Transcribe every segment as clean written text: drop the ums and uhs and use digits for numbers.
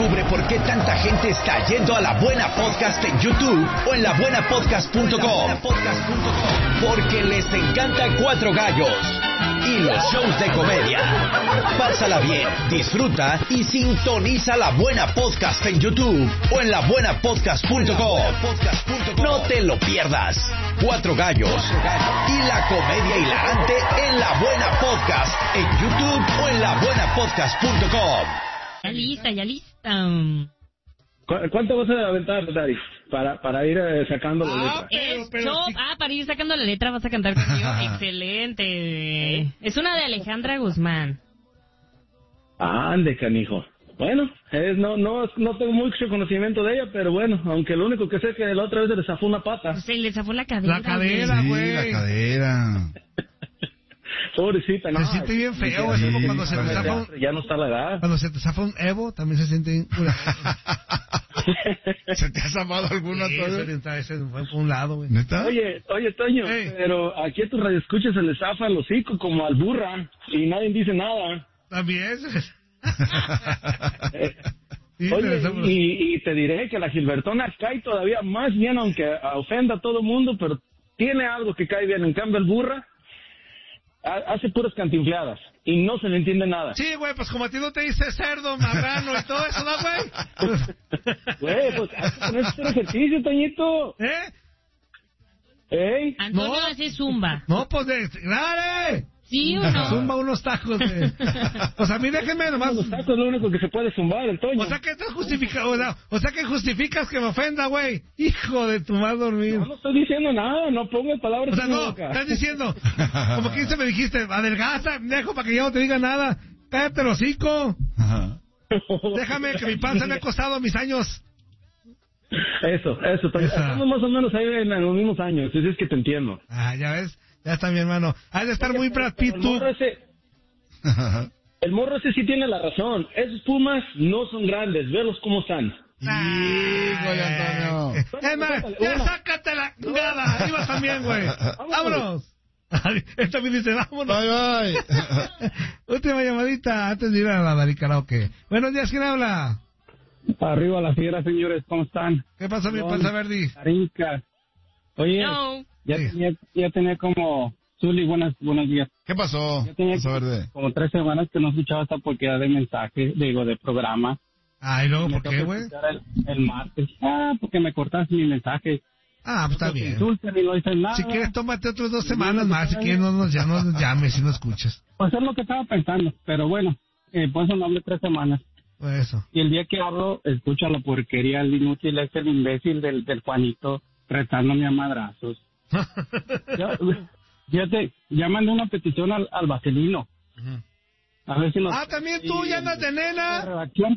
Descubre por qué tanta gente está yendo a La Buena Podcast en YouTube o en labuenapodcast.com. Porque les encanta Cuatro Gallos y los shows de comedia. Pásala bien, disfruta y sintoniza La Buena Podcast en YouTube o en labuenapodcast.com. No te lo pierdas. Cuatro Gallos y la comedia hilarante en La Buena Podcast en YouTube o en labuenapodcast.com. Ya lista. ¿Cuánto vas a aventar, Dari? Para ir sacando la letra. Para ir sacando la letra vas a cantar conmigo. Excelente. Es una de Alejandra Guzmán. Ande, canijo. Bueno, no tengo mucho conocimiento de ella, pero bueno, aunque lo único que sé es que la otra vez se le zafó una pata. Se le zafó la cadera. La cadera, güey. Sí, la cadera. Pobrecita, no. Se siente bien feo, es como cuando se te zafa un... Ya no está la edad. Cuando se te zafa un Evo, también se siente bien... ¿Se te ha zafado alguna? Sí, ese fue por un lado, güey. ¿Neta? Oye, Toño, pero aquí a tus radioescuchas se les zafa el hocico como al burra y nadie dice nada. También. Oye, y te diré que la Gilbertona cae todavía más bien, aunque ofenda a todo el mundo, pero tiene algo que cae bien. En cambio, el burra hace puras cantinfleadas y no se le entiende nada. Sí, güey, pues como a ti no te dice cerdo, marrano y todo eso, ¿no, güey? Güey, pues hay que ponerse a hacer ejercicio, Toñito. ¿Eh? Antonio hace zumba. No, pues, ¡dale! ¿Sí o no? Zumba unos tacos, Pues a mí déjenme nomás... Los tacos es lo único que se puede zumbar, el Toño. O sea que estás justificando, o sea que justificas que me ofenda, güey. Hijo de tu mal dormir. No estoy diciendo nada, no pongas palabras en mi boca. Estás diciendo, como que me dijiste, adelgaza, dejo para que yo no te diga nada. Cállate el hocico. Ajá. Déjame que mi panza me ha costado mis años. Eso, estamos más o menos ahí en los mismos años, así es que te entiendo. Ya ves, ya está mi hermano. Has de estar muy Brad Pitt, tú. El morro ese sí tiene la razón. Esos Pumas no son grandes, velos cómo están. Híjole, Antonio. Es más, ya sácate la nada. Ahí vas también, güey. Vámonos. Él también dice, vámonos. Bye. Última llamadita antes de ir a la Dari Karaoke. Buenos días, ¿quién habla? Arriba la fiera, señores, ¿cómo están? ¿Qué pasa, mi panza verde? Carinca. Oye, No. ya tenía como... Zuli, buenos días. ¿Qué pasó? Ya tenía como 3 semanas que no escuchaba esta porquería de mensaje, de programa. Ay, no, ¿por qué, güey? El martes. Porque me cortaste mi mensaje. Pues está bien. Insultan y no dicen nada. Si quieres, tómate otras 2 semanas más. Si quieres, no nos llames si no escuchas. Pues es lo que estaba pensando, pero bueno, por eso no hablé 3 semanas. Pues eso. Y el día que hablo, escucha la porquería, el inútil, el imbécil del Juanito, retándome a madrazos. Ya mandé una petición al Vaselino. A ver si nos... ¿también tú ya andas de nena? Redacción.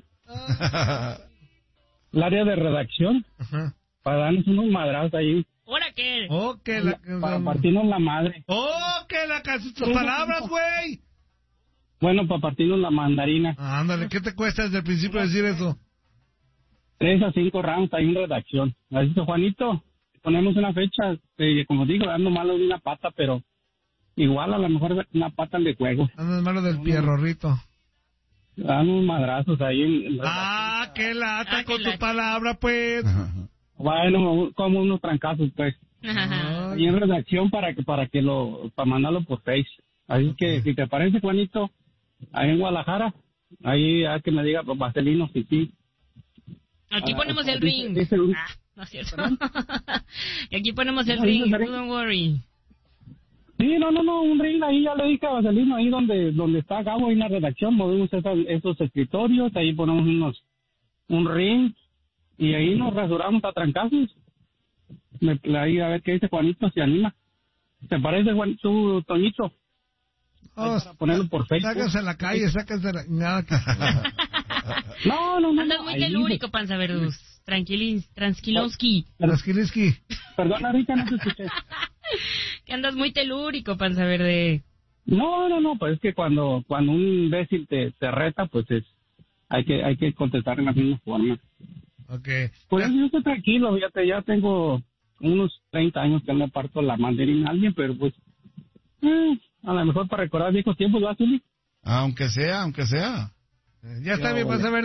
El área de redacción. Para darnos unos madrazos ahí. ¿Ahora qué? Para partirnos la madre. Tus palabras, güey. Bueno, para partirnos la mandarina. Ándale, ¿qué te cuesta desde el principio decir eso? 3 a 5 rounds ahí en redacción. Así que, Juanito, ponemos una fecha, como digo, ando malo de una pata, pero igual a lo mejor una pata de juego. Ando malo del pierrorrito. Dan unos madrazos ahí en qué lata con tu palabra, pues. Bueno, como unos trancazos, pues. Ahí en redacción para mandarlo por Face. Así que, si te parece, Juanito, ahí en Guadalajara, ahí hay que me diga, pues, Vaselino, sí. Aquí ponemos el ring. No es cierto. Y aquí ponemos el ring, don't worry. Sí, no, un ring ahí, ya le dije a Vaselino, ahí donde está Gabo, ahí en la redacción, movemos esos escritorios, ahí ponemos un ring, y ahí nos rasuramos a trancazos. Ahí a ver qué dice Juanito, si anima. ¿Te parece, Juan, tú, Toñito? Para ponerlo por Facebook. Sáquense a la calle, sáquense la... Nada que... No. Andas muy telúrico, panza verduz. Tranquilowski. Perdón, ahorita no te escuché. Que andas muy telúrico, panza verde. No, pues es que cuando un imbécil te reta, pues hay que contestar en la misma forma. Okay. Pues yo estoy tranquilo, fíjate, ya tengo unos 30 años que me parto la mandarina a alguien, pero pues a lo mejor para recordar viejos tiempos, ¿va, Zuli? Aunque sea. Ya está bien, vas a ver.